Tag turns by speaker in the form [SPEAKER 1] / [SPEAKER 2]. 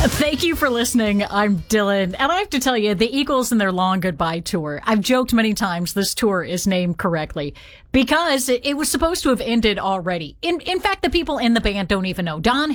[SPEAKER 1] Thank you for listening. I'm Dylan. And I have to tell you, the Eagles and their long goodbye tour, I've joked many times this tour is named correctly because it was supposed to have ended already. In fact, the people in the band don't even know. Don